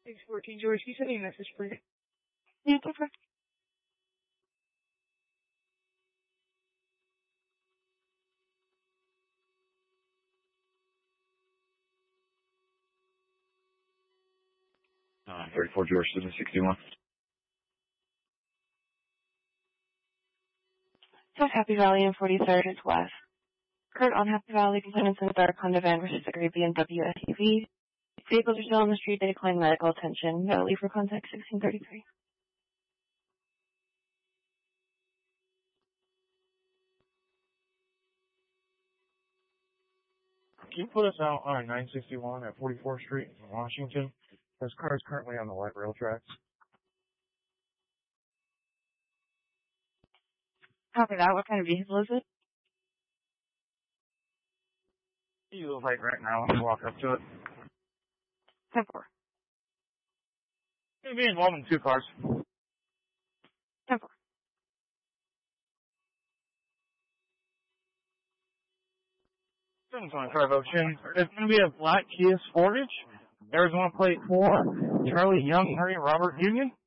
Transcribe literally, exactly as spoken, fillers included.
six fourteen George, can you send me a message, please? Yeah, it's okay. Uh, thirty-four George, seven sixty-one. South Happy Valley and forty-third is west. Kurt on Happy Valley, complainants in a dark Honda van versus a gray B M W S U V. Vehicles are still on the street, they decline medical attention. No leave for contact sixteen thirty-three. Can you put us out on nine sixty-one at forty-fourth Street in Washington? This car is currently on the light rail tracks. Copy that. What kind of vehicle is it? You light right now. Let me walk up to it. ten four. It'll be involved in two cars. ten four. seven twenty-five Ocean. It's going to be a black Kia Sportage. Arizona plate four. Charlie Young, Harry Robert Union.